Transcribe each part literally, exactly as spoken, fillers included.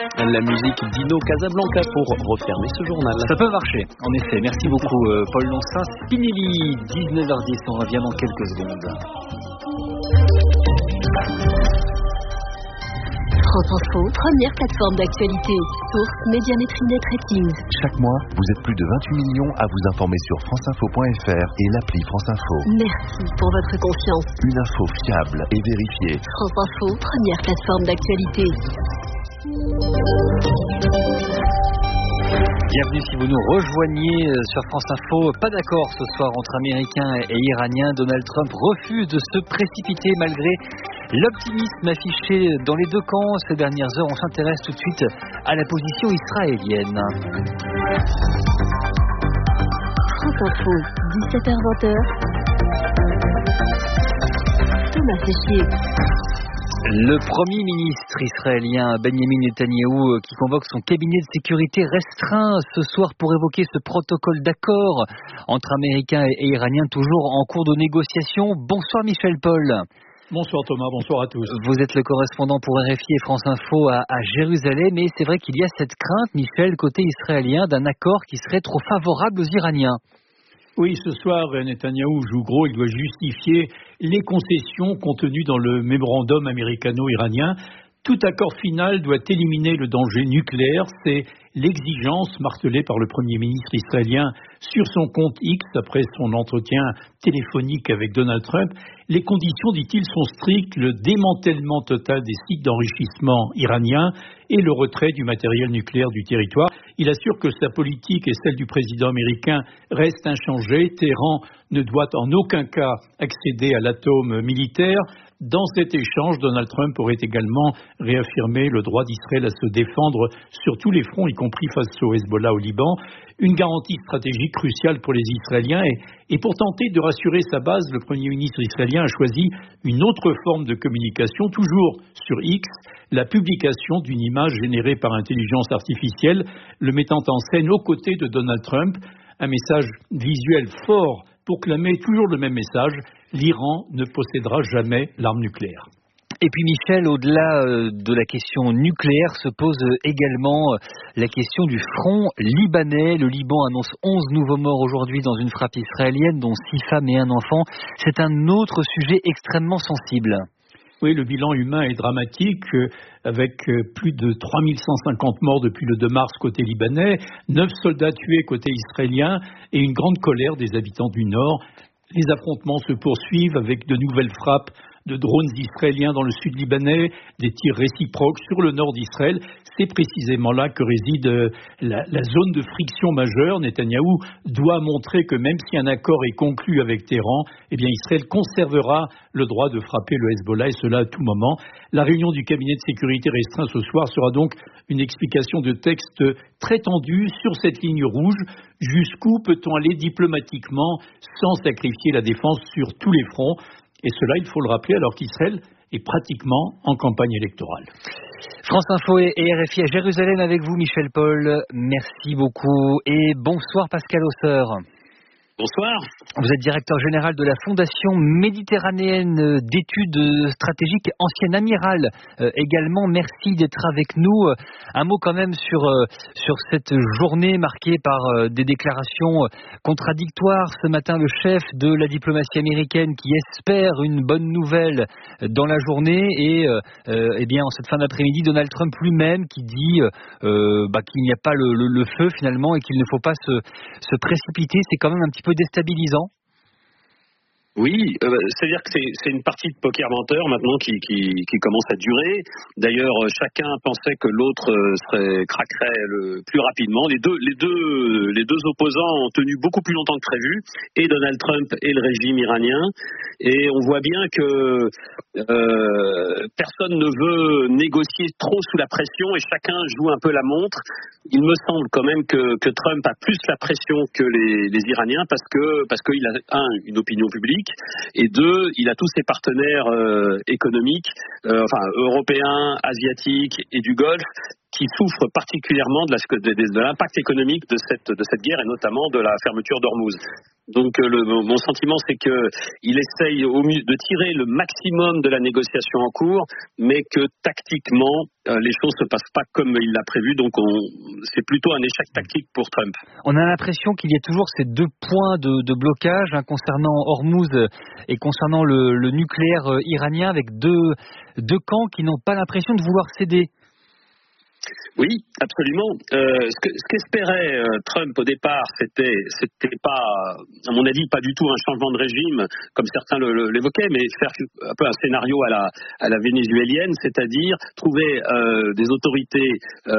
La musique d'Ino Casablanca pour refermer ce journal. Ça peut marcher, en effet. Merci beaucoup euh, Paul Lancin. Spinelli, dix-neuf heures dix, on revient dans quelques secondes. France Info, première plateforme d'actualité. Source Médiamétrie Net Ratings. Chaque mois, vous êtes plus de vingt-huit millions à vous informer sur franceinfo point f r et l'appli France Info. Merci pour votre confiance. Une info fiable et vérifiée. France Info, première plateforme d'actualité. Bienvenue si vous nous rejoignez sur France Info. Pas d'accord ce soir entre Américains et Iraniens. Donald Trump refuse de se précipiter malgré l'optimisme affiché dans les deux camps ces dernières heures. On s'intéresse tout de suite à la position israélienne. France Info, dix-sept heures vingt. Thomas Séchier. Le Premier ministre israélien Benjamin Netanyahou qui convoque son cabinet de sécurité restreint ce soir pour évoquer ce protocole d'accord entre Américains et Iraniens toujours en cours de négociation. Bonsoir Michel Paul. Bonsoir Thomas, bonsoir à tous. Vous êtes le correspondant pour R F I et France Info à, à Jérusalem et c'est vrai qu'il y a cette crainte, Michel, côté israélien, d'un accord qui serait trop favorable aux Iraniens. Oui, ce soir, Netanyahou joue gros, il doit justifier les concessions contenues dans le mémorandum américano-iranien. Tout accord final doit éliminer le danger nucléaire, c'est l'exigence martelée par le Premier ministre israélien sur son compte X après son entretien téléphonique avec Donald Trump. Les conditions, dit-il, sont strictes, le démantèlement total des sites d'enrichissement iraniens et le retrait du matériel nucléaire du territoire. Il assure que sa politique et celle du président américain restent inchangées. Téhéran ne doit en aucun cas accéder à l'atome militaire. Dans cet échange, Donald Trump aurait également réaffirmé le droit d'Israël à se défendre sur tous les fronts, y compris face au Hezbollah au Liban. Une garantie stratégique cruciale pour les Israéliens. Et, et pour tenter de rassurer sa base, le Premier ministre israélien a choisi une autre forme de communication, toujours sur X, la publication d'une image générée par intelligence artificielle, le mettant en scène aux côtés de Donald Trump. Un message visuel fort pour clamer toujours le même message, l'Iran ne possédera jamais l'arme nucléaire. Et puis Michel, au-delà de la question nucléaire, se pose également la question du front libanais. Le Liban annonce onze nouveaux morts aujourd'hui dans une frappe israélienne, dont six femmes et un enfant. C'est un autre sujet extrêmement sensible. Oui, le bilan humain est dramatique, avec plus de trois mille cent cinquante morts depuis le deux mars côté libanais, neuf soldats tués côté israélien et une grande colère des habitants du Nord. Les affrontements se poursuivent avec de nouvelles frappes de drones israéliens dans le sud libanais, des tirs réciproques sur le nord d'Israël. C'est précisément là que réside la, la zone de friction majeure. Netanyahou doit montrer que même si un accord est conclu avec Téhéran, eh bien Israël conservera le droit de frapper le Hezbollah, et cela à tout moment. La réunion du cabinet de sécurité restreint ce soir sera donc une explication de texte très tendue sur cette ligne rouge. Jusqu'où peut-on aller diplomatiquement sans sacrifier la défense sur tous les fronts ? Et cela, il faut le rappeler, alors qu'Israël est pratiquement en campagne électorale. France Info et R F I à Jérusalem avec vous, Michel Paul. Merci beaucoup et bonsoir Pascal Ausseur. Bonsoir. Vous êtes directeur général de la Fondation méditerranéenne d'études stratégiques, ancien amiral euh, également. Merci d'être avec nous. Un mot quand même sur, euh, sur cette journée marquée par euh, des déclarations contradictoires. Ce matin, le chef de la diplomatie américaine qui espère une bonne nouvelle dans la journée et euh, euh, eh bien, en cette fin d'après-midi, Donald Trump lui-même qui dit euh, bah, qu'il n'y a pas le, le, le feu finalement et qu'il ne faut pas se, se précipiter. C'est quand même un petit peu déstabilisant. Oui, euh, c'est-à-dire que c'est, c'est une partie de poker menteur maintenant qui, qui, qui commence à durer. D'ailleurs, chacun pensait que l'autre serait craquerait le plus rapidement. Les deux, les deux, les deux opposants ont tenu beaucoup plus longtemps que prévu, et Donald Trump et le régime iranien. Et on voit bien que euh, personne ne veut négocier trop sous la pression, et chacun joue un peu la montre. Il me semble quand même que, que Trump a plus la pression que les, les Iraniens parce que parce qu'il a un une opinion publique. Et deux, il a tous ses partenaires euh, économiques, euh, enfin européens, asiatiques et du Golfe, qui souffre particulièrement de, la, de, de l'impact économique de cette, de cette guerre et notamment de la fermeture d'Ormuz. Donc le, mon sentiment, c'est qu'il essaye au mieux de tirer le maximum de la négociation en cours, mais que tactiquement, euh, les choses ne se passent pas comme il l'a prévu. Donc on, c'est plutôt un échec tactique pour Trump. On a l'impression qu'il y a toujours ces deux points de, de blocage hein, concernant Ormuz et concernant le, le nucléaire iranien, avec deux, deux camps qui n'ont pas l'impression de vouloir céder. Oui, absolument. Euh, ce, que, ce qu'espérait euh, Trump au départ, c'était, c'était pas, à mon avis, pas du tout un changement de régime, comme certains le, le, l'évoquaient, mais faire un peu un scénario à la, à la vénézuélienne, c'est-à-dire trouver euh, des autorités euh,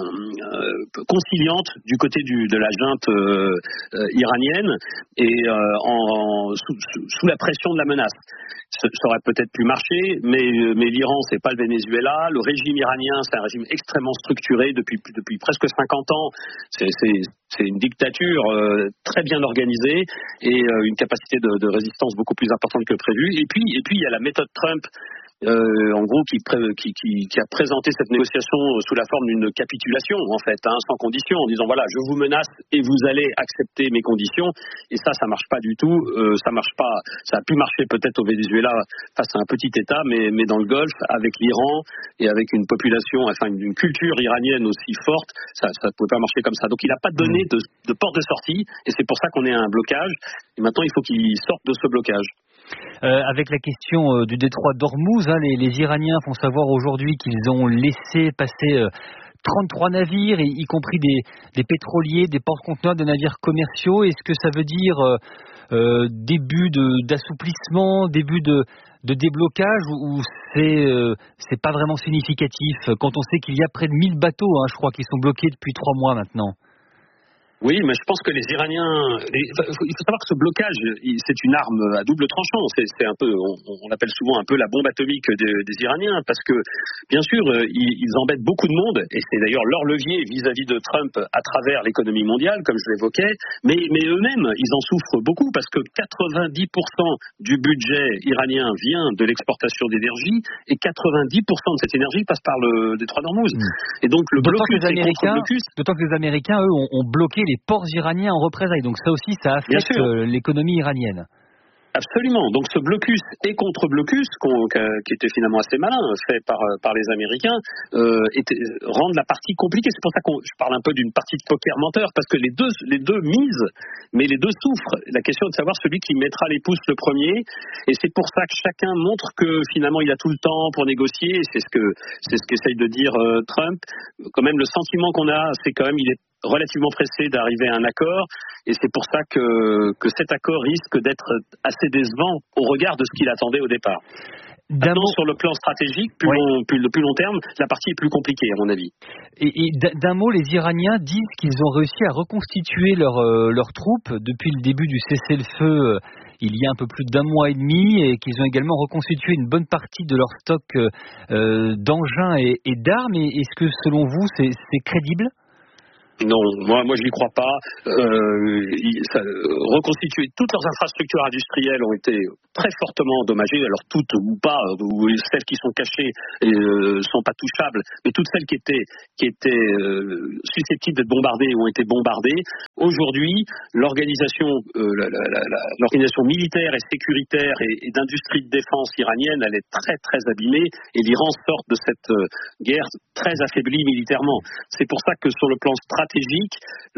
euh, conciliantes du côté du, de la junte euh, euh, iranienne et euh, en, sous, sous la pression de la menace. Ça aurait peut-être pu marcher, mais, mais l'Iran, c'est pas le Venezuela. Le régime iranien, c'est un régime extrêmement structuré depuis, depuis presque cinquante ans. C'est, c'est, c'est une dictature euh, très bien organisée et euh, une capacité de, de résistance beaucoup plus importante que prévu. Et puis, et puis il y a la méthode Trump. Euh, en gros, qui, pré, qui, qui, qui a présenté cette négociation sous la forme d'une capitulation, en fait, hein, sans condition, en disant voilà, je vous menace et vous allez accepter mes conditions. Et ça, ça marche pas du tout. Euh, ça marche pas. Ça a pu marcher peut-être au Venezuela face à un petit État, mais, mais dans le Golfe, avec l'Iran et avec une population, enfin une, une culture iranienne aussi forte, ça, ça pouvait pas marcher comme ça. Donc, il n'a pas donné de, de porte de sortie, et c'est pour ça qu'on est à un blocage. Et maintenant, il faut qu'il sorte de ce blocage. Euh, avec la question euh, du détroit d'Ormuz, hein, les, les Iraniens font savoir aujourd'hui qu'ils ont laissé passer euh, trente-trois navires, y, y compris des, des pétroliers, des porte-conteneurs, des navires commerciaux. Est-ce que ça veut dire euh, euh, début de, d'assouplissement, début de, de déblocage, ou, ou c'est, euh, c'est pas vraiment significatif quand on sait qu'il y a près de mille bateaux, hein, je crois, qui sont bloqués depuis trois mois maintenant? Oui, mais je pense que les Iraniens, les, il faut savoir que ce blocage, c'est une arme à double tranchant. C'est, c'est un peu, on, on appelle souvent un peu la bombe atomique des, des Iraniens, parce que bien sûr, ils, ils embêtent beaucoup de monde, et c'est d'ailleurs leur levier vis-à-vis de Trump à travers l'économie mondiale, comme je l'évoquais. Mais, mais eux-mêmes, ils en souffrent beaucoup, parce que quatre-vingt-dix pour cent du budget iranien vient de l'exportation d'énergie, et quatre-vingt-dix pour cent de cette énergie passe par le détroit d'Ormuz. Mmh. Et donc le d'autant blocus, que les Américains, blocus, d'autant que les Américains, eux, ont, ont bloqué les ports iraniens en représailles. Donc ça aussi, ça affecte l'économie iranienne. Absolument. Donc ce blocus et contre-blocus, qui était finalement assez malin, fait par, par les Américains, euh, était, rendent la partie compliquée. C'est pour ça que je parle un peu d'une partie de poker menteur, parce que les deux, les deux misent, mais les deux souffrent. La question est de savoir celui qui mettra les pouces le premier, et c'est pour ça que chacun montre que finalement il a tout le temps pour négocier, et c'est ce que c'est ce qu'essaye de dire euh, Trump. Quand même, le sentiment qu'on a, c'est quand même il est relativement pressé d'arriver à un accord, et c'est pour ça que, que cet accord risque d'être assez décevant au regard de ce qu'il attendait au départ. Maintenant, sur le plan stratégique, plus, ouais. long, plus, plus long terme, la partie est plus compliquée à mon avis. Et, et d'un mot, les Iraniens disent qu'ils ont réussi à reconstituer leurs euh, leurs troupes depuis le début du cessez-le-feu euh, il y a un peu plus d'un mois et demi, et qu'ils ont également reconstitué une bonne partie de leur stock euh, d'engins et, et d'armes. Et est-ce que selon vous, c'est, c'est crédible ? Non, moi, moi je n'y crois pas. Euh, ça, reconstituer toutes leurs infrastructures industrielles ont été très fortement endommagées, alors toutes ou pas, ou celles qui sont cachées ne euh, sont pas touchables, mais toutes celles qui étaient qui étaient euh, susceptibles d'être bombardées ont été bombardées. Aujourd'hui, l'organisation, euh, la, la, la, l'organisation militaire et sécuritaire et, et d'industrie de défense iranienne, elle est très très abîmée, et l'Iran sort de cette euh, guerre très affaibli militairement. C'est pour ça que sur le plan stratégique, stratégique,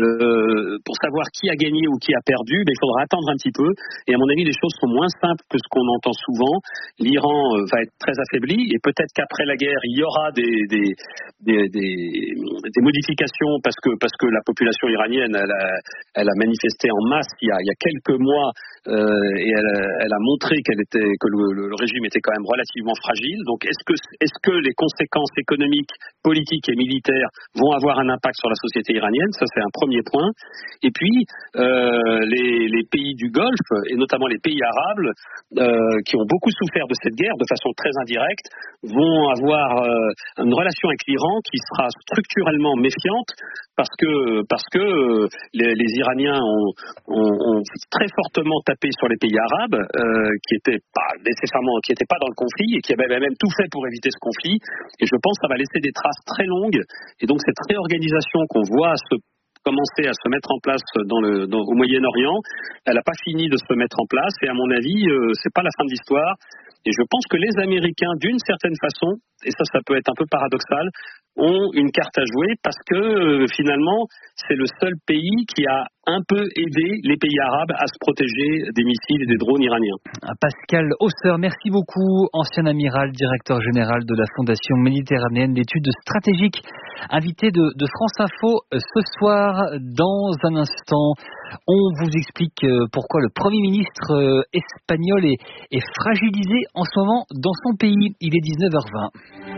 euh, pour savoir qui a gagné ou qui a perdu, ben, il faudra attendre un petit peu. Et à mon avis, les choses sont moins simples que ce qu'on entend souvent. L'Iran euh, va être très affaibli, et peut-être qu'après la guerre, il y aura des, des, des, des, des modifications, parce que, parce que la population iranienne, elle a, elle a manifesté en masse il y a, il y a quelques mois, euh, et elle, elle a montré qu'elle était, que le, le régime était quand même relativement fragile. Donc est-ce que, est-ce que les conséquences économiques, politiques et militaires vont avoir un impact sur la société iranienne? Ça, c'est un premier point. Et puis, euh, les, les pays du Golfe, et notamment les pays arabes, euh, qui ont beaucoup souffert de cette guerre de façon très indirecte, vont avoir euh, une relation avec l'Iran qui sera structurellement totalement méfiante parce que parce que les, les Iraniens ont, ont, ont très fortement tapé sur les pays arabes euh, qui étaient pas nécessairement qui étaient pas dans le conflit et qui avaient même tout fait pour éviter ce conflit. Et je pense que ça va laisser des traces très longues. Et donc cette réorganisation qu'on voit se commencer à se mettre en place dans le, dans, au Moyen-Orient, elle n'a pas fini de se mettre en place. Et à mon avis, euh, c'est pas la fin de l'histoire. Et je pense que les Américains, d'une certaine façon, et ça, ça peut être un peu paradoxal, ont une carte à jouer parce que euh, finalement, c'est le seul pays qui a un peu aidé les pays arabes à se protéger des missiles et des drones iraniens. Pascal Hausser, merci beaucoup, ancien amiral, directeur général de la Fondation méditerranéenne d'études stratégiques, invité de, de France Info ce soir. Dans un instant, on vous explique pourquoi le Premier ministre espagnol est, est fragilisé en ce moment dans son pays. Il est dix-neuf heures vingt.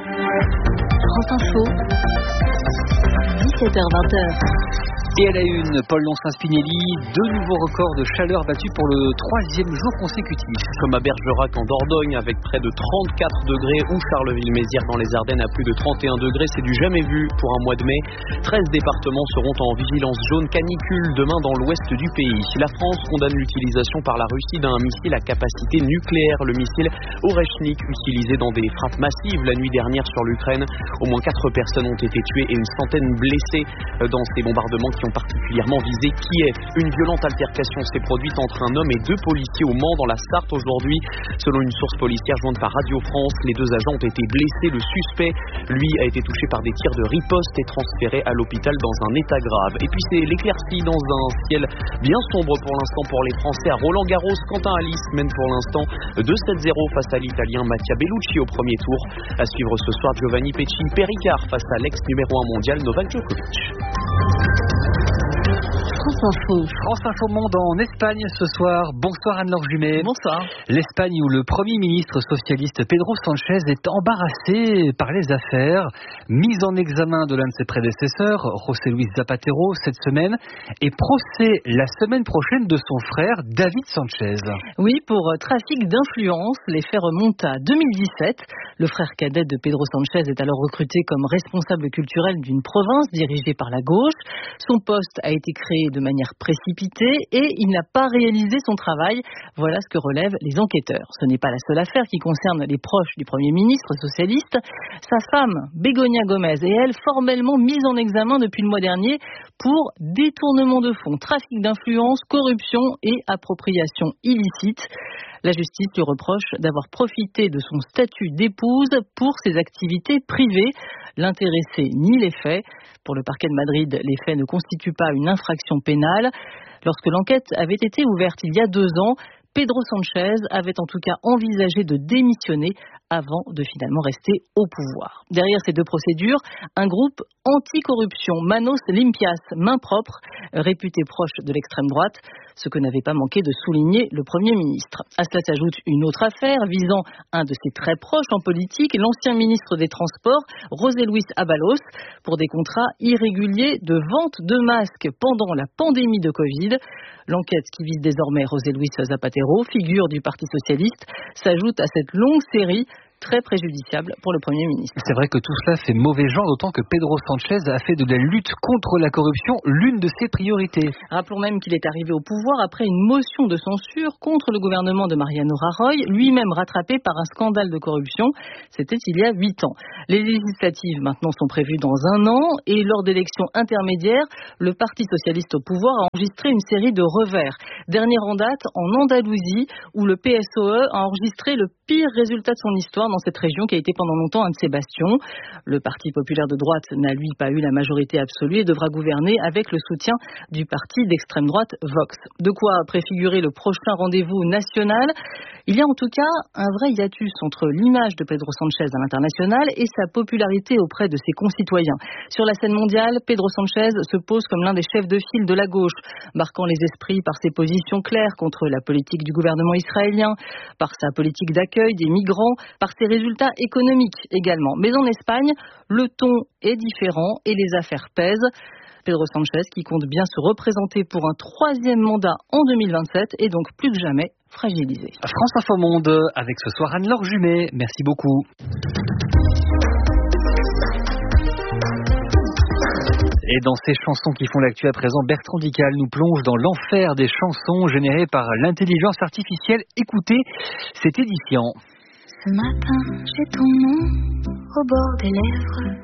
France Info, dix-sept heures vingt. Et à la une, Paul Lonssin-Spinelli, deux nouveaux records de chaleur battus pour le troisième jour consécutif. Comme à Bergerac en Dordogne avec près de trente-quatre degrés ou Charleville-Mézières dans les Ardennes à plus de trente et un degrés, c'est du jamais vu pour un mois de mai. treize départements seront en vigilance jaune canicule demain dans l'ouest du pays. La France condamne l'utilisation par la Russie d'un missile à capacité nucléaire, le missile Oreshnik, utilisé dans des frappes massives la nuit dernière sur l'Ukraine. Au moins quatre personnes ont été tuées et une centaine blessées dans ces bombardements qui ont particulièrement visé Kiev. Une violente altercation s'est produite entre un homme et deux policiers au Mans dans la Sarthe aujourd'hui. Selon une source policière jointe par Radio France, les deux agents ont été blessés. Le suspect, lui, a été touché par des tirs de riposte et transféré à l'hôpital dans un état grave. Et puis c'est l'éclaircie dans un ciel bien sombre pour l'instant pour les Français à Roland-Garros. Quentin Alice mène pour l'instant deux sept zéro face à l'Italien Mattia Bellucci au premier tour. À suivre ce soir, Giovanni Pecci Péricard face à l'ex numéro un mondial Novak Djokovic. France Info. France Info Monde en Espagne ce soir. Bonsoir Anne-Laure Jumet. Bonsoir. L'Espagne où le Premier ministre socialiste Pedro Sánchez est embarrassé par les affaires. Mise en examen de l'un de ses prédécesseurs, José Luis Zapatero, cette semaine, et procès la semaine prochaine de son frère David Sánchez. Oui, pour trafic d'influence, les faits remontent à deux mille dix-sept. Le frère cadet de Pedro Sánchez est alors recruté comme responsable culturel d'une province dirigée par la gauche. Son poste a été créé de manière précipitée et il n'a pas réalisé son travail. Voilà ce que relèvent les enquêteurs. Ce n'est pas la seule affaire qui concerne les proches du Premier ministre socialiste. Sa femme, Begoña Gómez, est elle formellement mise en examen depuis le mois dernier pour détournement de fonds, trafic d'influence, corruption et appropriation illicite. La justice lui reproche d'avoir profité de son statut d'épouse pour ses activités privées. L'intéressé nie les faits. Pour le parquet de Madrid, les faits ne constituent pas une infraction pénale. Lorsque l'enquête avait été ouverte il y a deux ans, Pedro Sánchez avait en tout cas envisagé de démissionner avant de finalement rester au pouvoir. Derrière ces deux procédures, un groupe anticorruption, Manos Limpias, main propre, réputé proche de l'extrême droite, ce que n'avait pas manqué de souligner le Premier ministre. À cela s'ajoute une autre affaire visant un de ses très proches en politique, l'ancien ministre des Transports, José Luis Ábalos, pour des contrats irréguliers de vente de masques pendant la pandémie de Covid. L'enquête qui vise désormais José Luis Zapatero, figure du Parti socialiste, s'ajoute à cette longue série très préjudiciable pour le Premier ministre. C'est vrai que tout cela fait mauvais genre, d'autant que Pedro Sánchez a fait de la lutte contre la corruption l'une de ses priorités. Rappelons même qu'il est arrivé au pouvoir après une motion de censure contre le gouvernement de Mariano Rajoy, lui-même rattrapé par un scandale de corruption. C'était il y a huit ans. Les législatives maintenant sont prévues dans un an et lors d'élections intermédiaires, le Parti socialiste au pouvoir a enregistré une série de revers. Dernière en date en Andalousie où le P S O E a enregistré le pire résultat de son histoire dans cette région qui a été pendant longtemps un de ses bastions. Le Parti populaire de droite n'a lui pas eu la majorité absolue et devra gouverner avec le soutien du parti d'extrême droite Vox. De quoi préfigurer le prochain rendez-vous national. Il y a en tout cas un vrai hiatus entre l'image de Pedro Sánchez à l'international et sa popularité auprès de ses concitoyens. Sur la scène mondiale, Pedro Sánchez se pose comme l'un des chefs de file de la gauche, marquant les esprits par ses positions claires contre la politique du gouvernement israélien, par sa politique d'accueil des migrants, par ses résultats économiques également. Mais en Espagne, le ton est différent et les affaires pèsent. Pedro Sánchez, qui compte bien se représenter pour un troisième mandat en deux mille vingt-sept, est donc plus que jamais fragilisé. France Info Monde, avec ce soir Anne-Laure Jumet. Merci beaucoup. Et dans ces chansons qui font l'actu à présent, Bertrand Dical nous plonge dans l'enfer des chansons générées par l'intelligence artificielle. Écoutez, c'est édifiant. Ce matin, j'ai ton nom au bord des lèvres.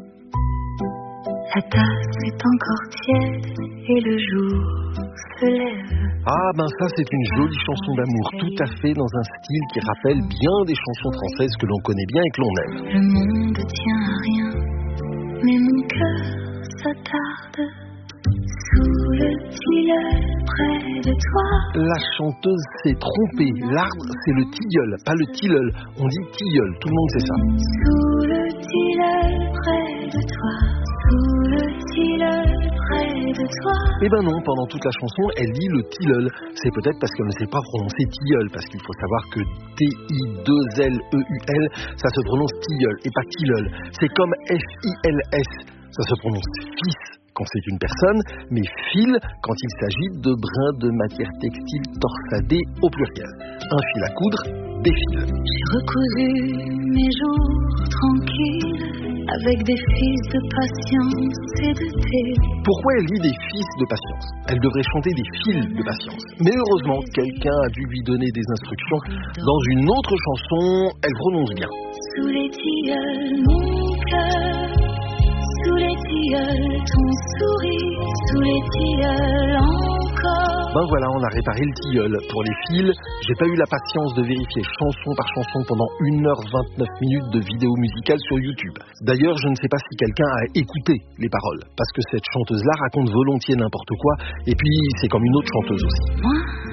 La tasse est encore tiède et le jour se lève. Ah ben ça c'est une jolie chanson d'amour, tout à fait dans un style qui rappelle bien des chansons françaises que l'on connaît bien et que l'on aime. Le monde tient à rien, mais mon cœur s'attarde sous le tilleul près de toi. La chanteuse s'est trompée, l'arbre c'est le tilleul, pas le tilleul, on dit tilleul, tout le monde sait ça. Sous le tilleul près de toi, sous le tilleul près de toi. Eh ben non, pendant toute la chanson, elle dit le tilleul. C'est peut-être parce qu'elle ne sait pas prononcer tilleul, parce qu'il faut savoir que T I deux L E U L, ça se prononce tilleul et pas tilleul. C'est comme F I L S, ça se prononce fils quand c'est une personne, mais fil quand il s'agit de brins de matière textile torsadée au pluriel. Un fil à coudre, des fils. J'ai recousu mes jours tranquilles avec des fils de patience et de thé. Pourquoi elle dit des fils de patience? Elle devrait chanter des fils de patience. Mais heureusement, quelqu'un a dû lui donner des instructions. Dans une autre chanson, elle prononce bien. Sous les tilleuls, mon cœur. Sous les tilleuls, ton sourire. Sous les tilleuls, encore. Ben voilà, on a réparé le tilleul. Pour les fils, j'ai pas eu la patience de vérifier chanson par chanson pendant une heure vingt-neuf minutes de vidéo musicale sur YouTube. D'ailleurs, je ne sais pas si quelqu'un a écouté les paroles, parce que cette chanteuse-là raconte volontiers n'importe quoi, et puis c'est comme une autre chanteuse aussi. Moi,